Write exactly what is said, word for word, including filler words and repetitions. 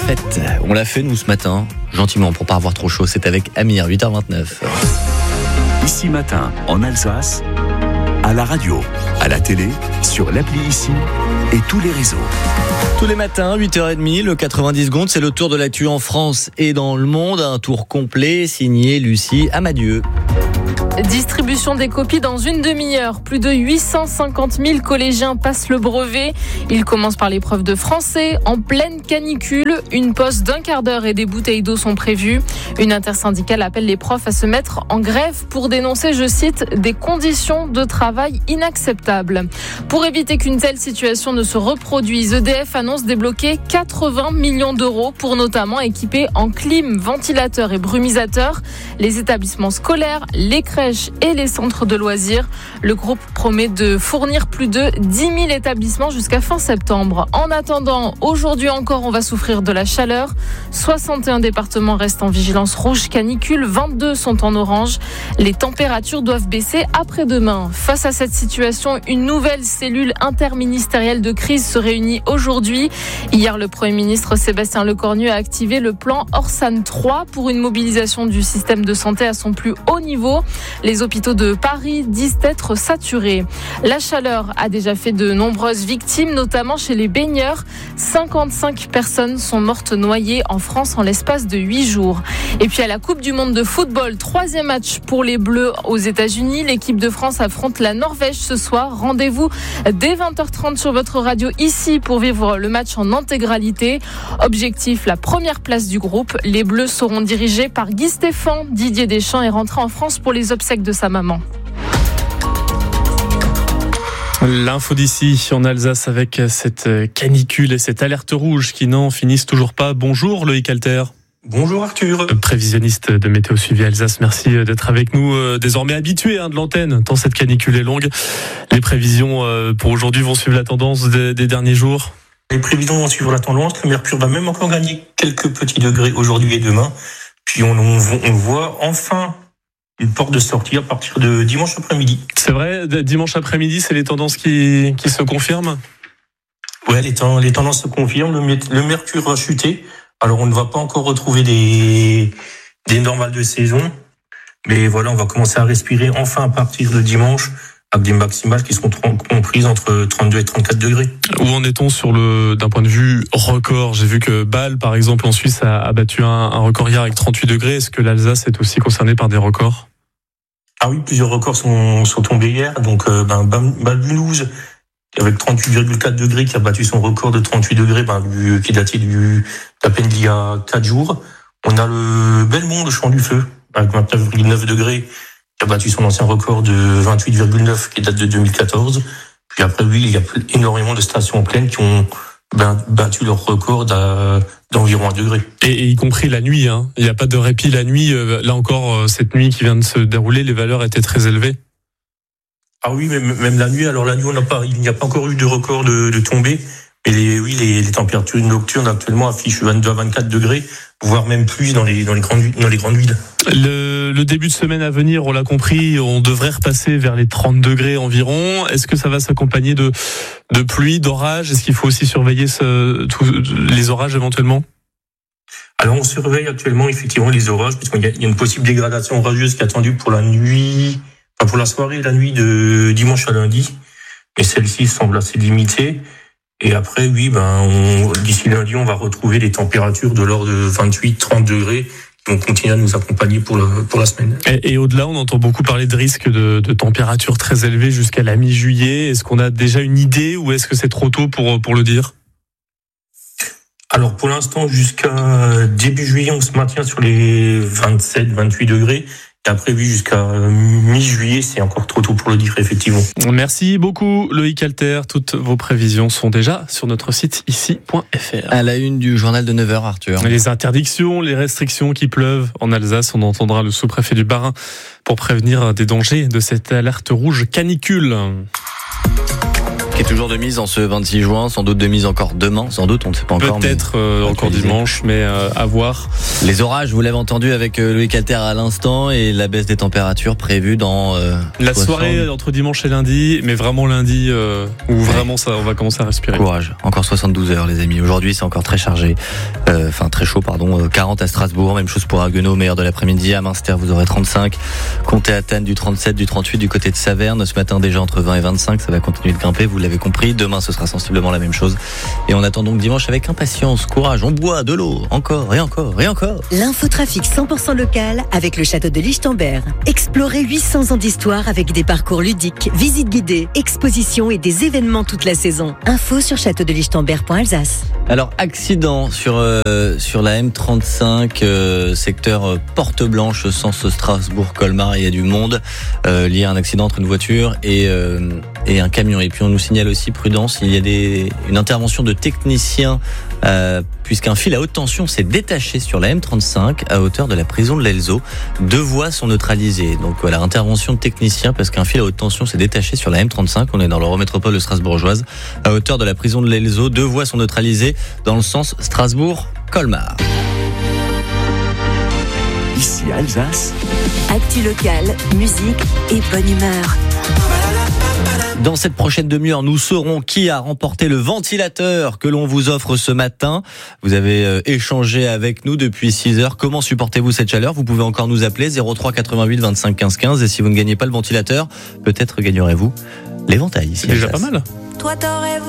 fête. On l'a fait nous ce matin, gentiment pour pas avoir trop chaud. C'est avec Amir, huit heures vingt-neuf. Ici Matin, en Alsace, à la radio, à la télé, sur l'appli Ici et tous les réseaux. Tous les matins, huit heures trente, le quatre-vingt-dix secondes, c'est le tour de l'actu en France et dans le monde. Un tour complet signé Lucie Amadieu. Distribution des copies dans une demi-heure. Plus de huit cent cinquante mille collégiens passent le brevet. Ils commencent par l'épreuve de français en pleine canicule. Une pause d'un quart d'heure et des bouteilles d'eau sont prévues. Une intersyndicale appelle les profs à se mettre en grève pour dénoncer, je cite, des conditions de travail inacceptables. Pour éviter qu'une telle situation ne se reproduise, E D F annonce débloquer quatre-vingts millions d'euros pour notamment équiper en clim, ventilateur et brumisateur les établissements scolaires, les crèches et les centres de loisirs. Le groupe promet de fournir plus de dix mille établissements jusqu'à fin septembre. En attendant, aujourd'hui encore, on va souffrir de la chaleur. soixante et un départements restent en vigilance rouge canicule, vingt-deux sont en orange. Les températures doivent baisser après-demain. Face à cette situation, une nouvelle cellule interministérielle de crise se réunit aujourd'hui. Hier, le Premier ministre Sébastien Lecornu a activé le plan Orsan trois pour une mobilisation du système de santé à son plus haut niveau. Les hôpitaux de Paris disent être saturés. La chaleur a déjà fait de nombreuses victimes, notamment chez les baigneurs. cinquante-cinq personnes sont mortes noyées en France en l'espace de huit jours. Et puis à la Coupe du Monde de football, troisième match pour les Bleus aux États-Unis. L'équipe de France affronte la Norvège ce soir. Rendez-vous dès vingt heures trente sur votre radio ici pour vivre le match en intégralité. Objectif, la première place du groupe. Les Bleus seront dirigés par Guy Stéphane. Didier Deschamps est rentré en France pour les obsèques de sa maman. L'info d'ici en Alsace avec cette canicule et cette alerte rouge qui n'en finissent toujours pas. Bonjour Loïc Alter. Bonjour Arthur. Prévisionniste de Météo Suivi Alsace, merci d'être avec nous. Désormais habitué hein, de l'antenne, tant cette canicule est longue. Les prévisions pour aujourd'hui vont suivre la tendance des, des derniers jours. Les prévisions vont suivre la tendance. Le mercure va même encore gagner quelques petits degrés aujourd'hui et demain. Puis on, on, on voit enfin une porte de sortie à partir de dimanche après-midi. C'est vrai, dimanche après-midi, c'est les tendances qui, qui se confirment ? Ouais, les, ten- les tendances se confirment. Le, le mercure va chuter. Alors, on ne va pas encore retrouver des, des normales de saison. Mais voilà, on va commencer à respirer enfin à partir de dimanche avec des maximales qui seront comprises entre trente-deux et trente-quatre degrés. Où en est-on sur le, d'un point de vue record ? J'ai vu que Bâle, par exemple, en Suisse, a, a battu un, un record hier avec trente-huit degrés. Est-ce que l'Alsace est aussi concernée par des records ? Ah oui, plusieurs records sont, sont tombés hier. Donc, euh, ben, Bâle-Mulhouse, avec trente-huit virgule quatre degrés, qui a battu son record de trente-huit degrés, ben, du, qui datait du, d'à peine d'il y a quatre jours. On a le Belmont, le Champ du Feu, avec vingt-neuf virgule neuf degrés, qui a battu son ancien record de vingt-huit virgule neuf, qui date de deux mille quatorze. Puis après, oui, il y a énormément de stations pleines qui ont battu leur record d'environ un degré. Et, et y compris la nuit, hein. Il n'y a pas de répit la nuit. Là encore, cette nuit qui vient de se dérouler, les valeurs étaient très élevées. Ah oui, même, même la nuit. Alors la nuit, on n'a pas, il n'y a pas encore eu de record de, de tombée. Mais les, oui, les, les températures nocturnes actuellement affichent vingt-deux à vingt-quatre degrés, voire même plus dans les, dans les grandes, dans les grandes villes. Le, le début de semaine à venir, on l'a compris, on devrait repasser vers les trente degrés environ. Est-ce que ça va s'accompagner de, de pluie, d'orage ? Est-ce qu'il faut aussi surveiller ce, tous les orages éventuellement ? Alors on surveille actuellement effectivement les orages, puisqu'il y a, il y a une possible dégradation orageuse qui est attendue pour la nuit, enfin pour la soirée et la nuit de dimanche à lundi. Mais celle-ci semble assez limitée. Et après, oui, ben, on, d'ici lundi, on va retrouver des températures de l'ordre de vingt-huit à trente degrés qui vont continuer à nous accompagner pour, le, pour la semaine. Et, et au-delà, on entend beaucoup parler de risques de, de températures très élevées jusqu'à la mi-juillet. Est-ce qu'on a déjà une idée ou est-ce que c'est trop tôt pour, pour le dire ? Alors, pour l'instant, jusqu'à début juillet, on se maintient sur les vingt-sept à vingt-huit degrés. Et après, oui, jusqu'à mi-juillet, c'est encore trop tôt pour le dire, effectivement. Merci beaucoup, Loïc Alter. Toutes vos prévisions sont déjà sur notre site ici point f r. À la une du journal de neuf heures, Arthur. Les interdictions, les restrictions qui pleuvent en Alsace. On entendra le sous-préfet du Bas-Rhin pour prévenir des dangers de cette alerte rouge canicule. Qui est toujours de mise en ce vingt-six juin, sans doute de mise encore demain, sans doute, on ne sait pas encore. Peut-être mais... euh, encore dimanche, mais euh, à voir. Les orages, vous l'avez entendu avec euh, Loïc Alter à l'instant, et la baisse des températures prévue dans... Euh, la soixante soirée entre dimanche et lundi, mais vraiment lundi, euh, où vraiment ça, on va commencer à respirer. Courage, encore soixante-douze heures les amis. Aujourd'hui c'est encore très chargé, euh, enfin très chaud pardon, euh, quarante à Strasbourg, même chose pour Haguenau au meilleur de l'après-midi. À Münster vous aurez trente-cinq, comptez à Thann du trente-sept, du trente-huit du côté de Saverne. Ce matin déjà entre vingt et vingt-cinq, ça va continuer de grimper, vous l'avez compris. Demain ce sera sensiblement la même chose. Et on attend donc dimanche avec impatience, courage, on boit de l'eau, encore et encore et encore. L'infotrafic cent pour cent local avec le château de Lichtenberg. Explorez huit cents ans d'histoire avec des parcours ludiques, visites guidées, expositions et des événements toute la saison. Info sur château de lichtenberg point alsace. Alors accident sur euh, sur la M trente-cinq, euh, secteur euh, Porte Blanche, sens Strasbourg-Colmar. Il y a du monde euh, lié à un accident entre une voiture et euh, et un camion. Et puis on nous signale aussi, prudence, il y a des une intervention de techniciens euh, puisqu'un fil à haute tension s'est détaché sur la M trente-cinq à hauteur de la prison de l'Elzo. Deux voies sont neutralisées. Donc voilà, intervention de technicien parce qu'un fil à haute tension s'est détaché sur la M trente-cinq. On est dans l'Eurométropole de Strasbourgeoise à hauteur de la prison de l'Elzo. Deux voies sont neutralisées dans le sens Strasbourg-Colmar. Ici Alsace. Actu locale, musique et bonne humeur. Dans cette prochaine demi-heure, nous saurons qui a remporté le ventilateur que l'on vous offre ce matin. Vous avez euh, échangé avec nous depuis six heures. Comment supportez-vous cette chaleur? Vous pouvez encore nous appeler zéro trois quatre-vingt-huit vingt-cinq quinze quinze. Et si vous ne gagnez pas le ventilateur, peut-être gagnerez-vous l'éventail. C'est déjà pas mal. Toi, t'aurais